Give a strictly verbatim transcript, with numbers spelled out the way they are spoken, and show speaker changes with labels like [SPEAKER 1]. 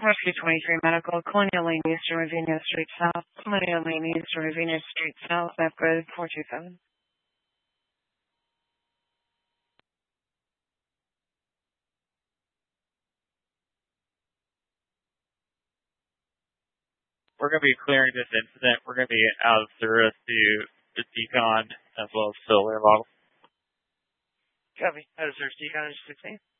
[SPEAKER 1] Rescue twenty-three Medical, Colonial Lane East, Ravinia Street South, Colonial Lane East, Ravinia Street South, map code four two seven.
[SPEAKER 2] We're going to be clearing this incident. We're going to be out of service to the Decon as well as Solar Model.
[SPEAKER 1] Copy. Out of service Decon, sixteen.